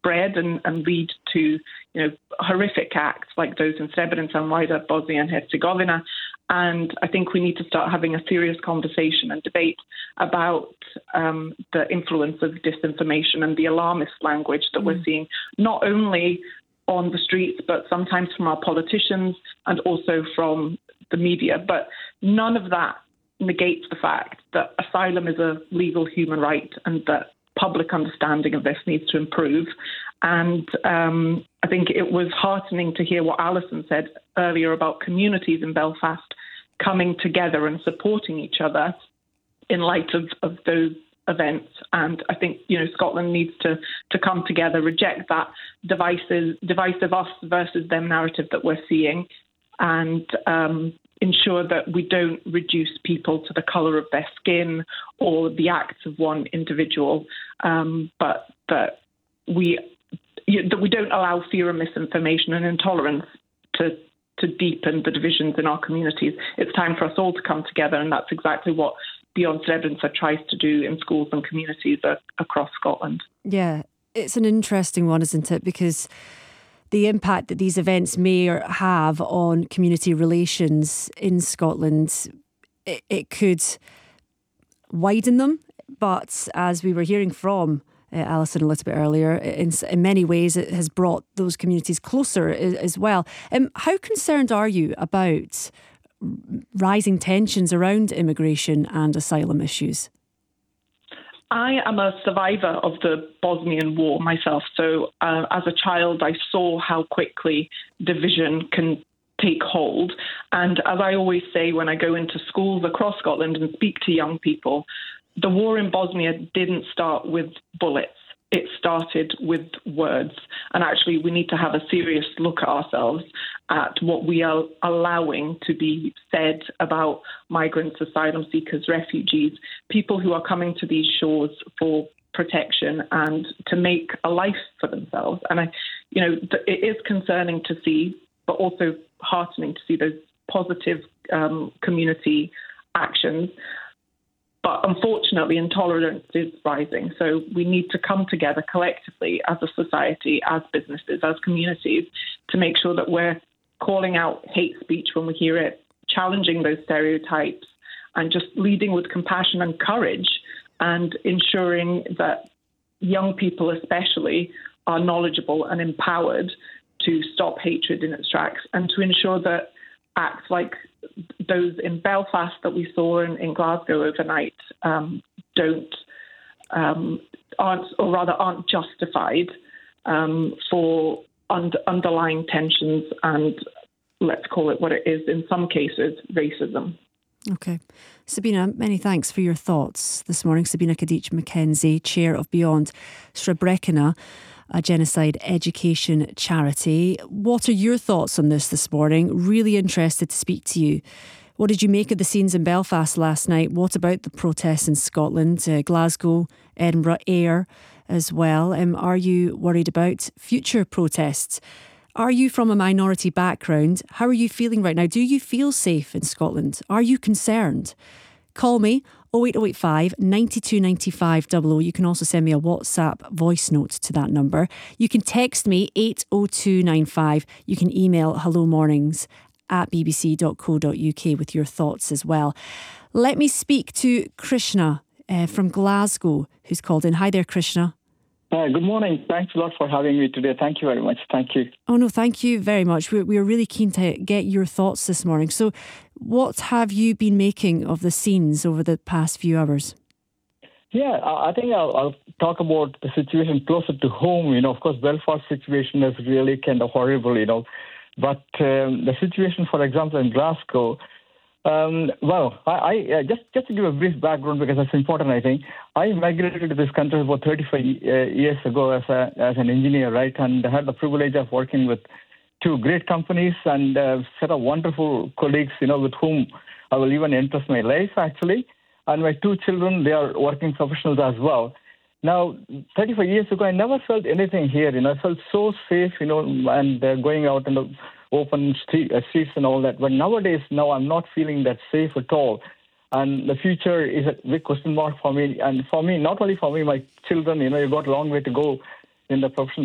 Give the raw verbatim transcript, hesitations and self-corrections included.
spread and, and lead to, you know, horrific acts like those in Srebrenica and wider Bosnia and Herzegovina. And I think we need to start having a serious conversation and debate about um, the influence of disinformation and the alarmist language that mm. we're seeing, not only on the streets, but sometimes from our politicians and also from the media. But none of that negates the fact that asylum is a legal human right and that public understanding of this needs to improve. And um, I think it was heartening to hear what Alison said earlier about communities in Belfast coming together and supporting each other in light of, of those events. And I think, you know, Scotland needs to, to come together, reject that divisive, divisive us versus them narrative that we're seeing, and um, ensure that we don't reduce people to the colour of their skin or the acts of one individual, um, but that we you know, that we don't allow fear and misinformation and intolerance to to deepen the divisions in our communities. It's time for us all to come together, and that's exactly what Beyond Srebrenica tries to do in schools and communities uh, across Scotland. Yeah, it's an interesting one, isn't it? Because the impact that these events may have on community relations in Scotland, it, it could widen them. But as we were hearing from uh, Alison a little bit earlier, in, in many ways it has brought those communities closer as, as well. Um, how concerned are you about rising tensions around immigration and asylum issues? I am a survivor of the Bosnian War myself. So uh, as a child, I saw how quickly division can take hold. And as I always say when I go into schools across Scotland and speak to young people, the war in Bosnia didn't start with bullets. It started with words. And actually, we need to have a serious look at ourselves at what we are allowing to be said about migrants, asylum seekers, refugees, people who are coming to these shores for protection and to make a life for themselves. And I, you know, it is concerning to see, but also heartening to see those positive um, community actions. But unfortunately, intolerance is rising. So we need to come together collectively as a society, as businesses, as communities, to make sure that we're calling out hate speech when we hear it, challenging those stereotypes, and just leading with compassion and courage, and ensuring that young people especially are knowledgeable and empowered to stop hatred in its tracks, and to ensure that acts like those in Belfast that we saw in, in Glasgow overnight um, don't um, aren't, or rather aren't justified um, for und- underlying tensions and, let's call it what it is, in some cases, racism. Okay. Sabina, many thanks for your thoughts this morning. Sabina Kadic-McKenzie, Chair of Beyond Srebrenica, a genocide education charity. What are your thoughts on this this morning? Really interested to speak to you. What did you make of the scenes in Belfast last night? What about the protests in Scotland, uh, Glasgow, Edinburgh, Ayr as well? Um, are you worried about future protests? Are you from a minority background? How are you feeling right now? Do you feel safe in Scotland? Are you concerned? Call me oh eight oh eight five, nine two nine five double oh. You can also send me a WhatsApp voice note to that number. You can text me eight oh two nine five. You can email hello mornings at b b c dot co dot u k with your thoughts as well. Let me speak to Krishna uh, from Glasgow, who's called in. Hi there, Krishna. Uh, good morning. Thanks a lot for having me today. Thank you very much. Thank you. Oh, no, thank you very much. We're, we're really keen to get your thoughts this morning. So what have you been making of the scenes over the past few hours? Yeah, I think I'll, I'll talk about the situation closer to home. You know, of course, Belfast situation is really kind of horrible, you know. But um, the situation, for example, in Glasgow, Um, well, I, I uh, just just to give a brief background, because that's important, I think. I migrated to this country about thirty-five uh, years ago as a as an engineer, right? And I had the privilege of working with two great companies and a set of wonderful colleagues, you know, with whom I will even entrust my life, actually. And my two children, they are working professionals as well. Now, thirty-five years ago, I never felt anything here, you know. I felt so safe, you know, and uh, going out in the open street, uh, streets and all that. But nowadays, now I'm not feeling that safe at all. And the future is a big question mark for me. And for me, not only for me, my children, you know, you've got a long way to go in the professional